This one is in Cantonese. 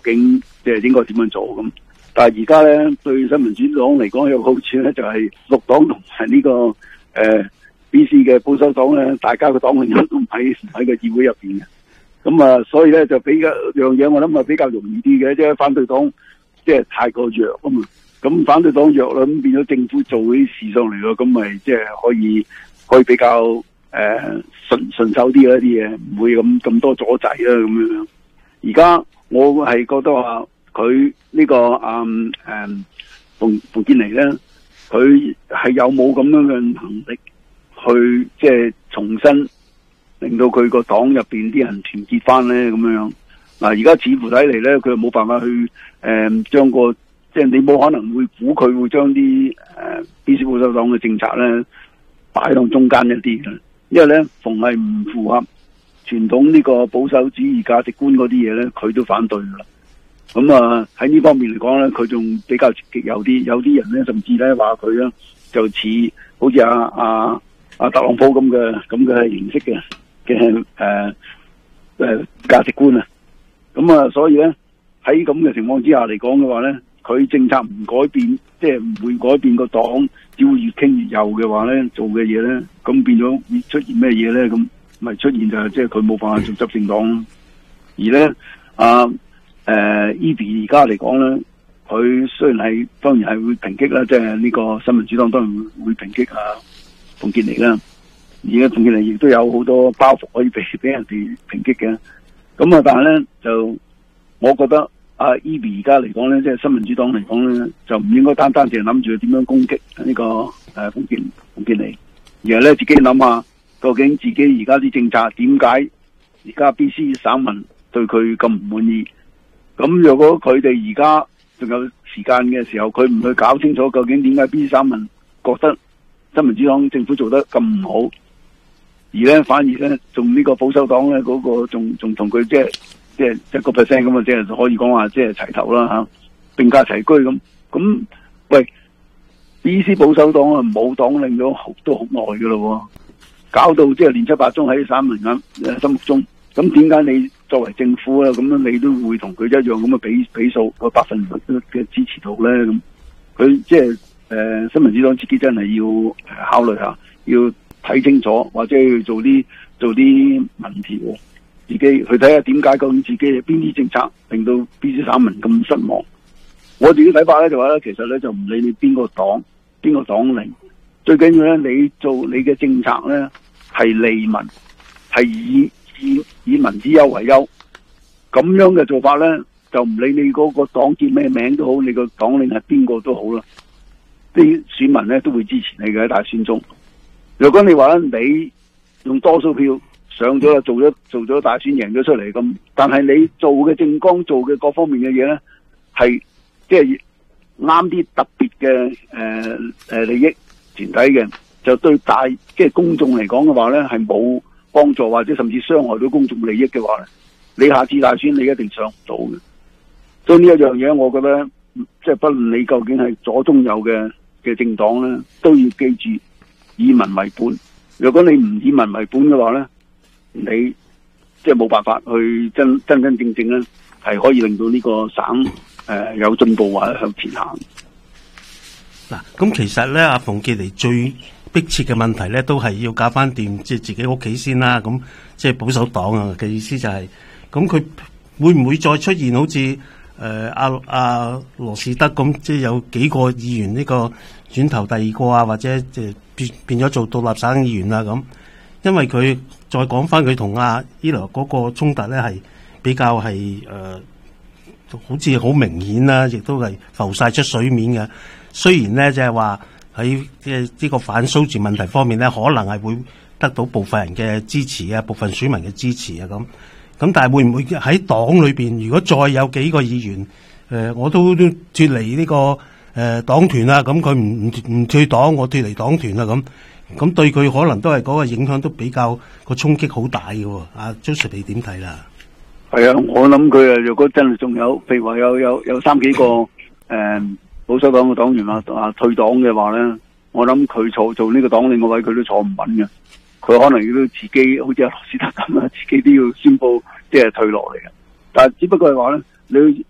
竟即係應該點樣做咁。但係而家咧對新民主黨嚟講有個好處咧，就係綠黨同埋呢個BC 嘅保守黨咧，大家嘅黨員都唔喺個議會入邊嘅。咁啊，所以咧就比較樣嘢，我諗比較容易啲嘅，即係反對黨即係太過弱啊嘛。咁反對黨弱啦，咁變咗政府做啲事上嚟咯，咁咪即係可以比較順手啲啦，啲嘢唔會咁多阻滯啦咁樣。而家我係覺得話佢呢個馮建尼咧，佢係有冇咁樣嘅能力去即係重新令到佢個黨入邊啲人團結翻咧咁樣。嗱，而家似乎睇嚟咧，佢又冇辦法去將個即係你冇可能會估佢會將啲BC 保守黨嘅政策咧擺到中間一啲嘅，因為咧逢係唔符合傳統呢個保守主義價值觀嗰啲嘢咧，佢都反對噶啦。咁啊喺呢方面嚟講咧，佢仲比較積極有啲人咧，甚至咧話佢咧就似好似阿特朗普咁嘅形式嘅價值觀啊。咁啊，所以咧喺咁嘅情況之下嚟講嘅話咧，佢政策唔改變，即係唔會改變個黨，只會越傾越右嘅話咧，做嘅嘢咧，咁變咗會出現咩嘢咧？咁咪出現就係即係佢冇辦法做執政黨。而咧Eby 而家嚟講咧，佢雖然係當然係會抨擊啦，即係呢個新民主黨當然會抨擊馮建尼啦。而家馮建尼亦都有好多包袱可以俾人哋抨擊嘅。咁啊，但係咧就我覺得Eby 而家嚟講咧，即係新民主黨嚟講咧，就唔應該單單淨係諗住點樣攻擊呢個馮建尼，而係咧自己諗下究竟自己而家啲政策點解而家 BC 省民對佢咁唔滿意？咁若果佢哋而家仲有時間嘅時候，佢唔去搞清楚究竟點解 BC 省民覺得新民主黨政府做得咁唔好，而咧反而咧仲呢個保守黨咧嗰個仲同佢即係1%咁啊，即係可以講話即係齊頭啦吓，並駕齊驅咁。咁喂 ，BC 保守黨啊冇黨領咗都好耐噶咯，搞到即係亂七八糟喺省民心目中。咁點解你作為政府啊，咁樣你都會同佢一樣咁嘅比數個百分率嘅支持度咧？咁佢即係新民主黨自己真係要考慮下，要睇清楚，或者要做啲民調，自己去睇下點解究竟自己邊啲政策令到 BC 省民咁失望。我自己睇法咧就話咧，其實咧就唔理你邊個黨領，最緊要咧你做你嘅政策咧係利民，係以民之憂為憂。咁樣嘅做法咧，就唔理你嗰個黨叫咩名都好，你個黨領係邊個都好啦，啲選民咧都會支持你嘅喺大選中。如果你話你用多數票上咗啦，做咗大選贏咗出嚟咁，但係你做嘅政綱做嘅各方面嘅嘢咧，係即係啱啲特別嘅利益前提嘅，就對大即係公眾嚟講嘅話咧，係冇幫助或者甚至傷害到公眾利益嘅話咧，你下次大選你一定上唔到嘅。所以呢一樣嘢，我覺得即係不論你究竟係左中右嘅政黨咧，都要記住以民為本。如果你唔以民為本嘅話咧，你即係冇辦法去真正咧係可以令到呢個省有進步或者向前行。 嗱，咁其實咧，阿馮建尼最迫切嘅問題咧，都係要搞翻掂即係自己屋企先啦。咁即係保守黨啊嘅意思就係，咁佢會唔會再出現好似阿羅士德咁，即係有幾個議員呢個轉頭第二個啊，或者即係變咗做獨立省議員啊咁？因為佢再講翻佢同阿伊羅嗰個衝突咧，係比較係好似好明顯啦，亦都係浮晒出水面嘅。雖然咧，即係話喺即係呢個反蘇治問題方面咧，可能係會得到部分人嘅支持啊，部分選民嘅支持啊咁。咁但係會唔會喺黨裏邊，如果再有幾個議員我都脫離呢個黨團啦，咁佢唔退黨，我脫離黨團啦咁對佢可能都係嗰個影響都比較個衝擊好大嘅喎。阿 Joseph 你點睇啦？ 係啊，我諗佢啊，如果真係仲有，譬如話有3幾個保守黨嘅黨員退黨嘅話咧，我諗佢做呢個黨領個位，佢都坐唔穩嘅。佢可能亦都自己好似阿羅斯特咁啊，自己都要宣布即係退落嚟嘅。但係只不過係話咧，你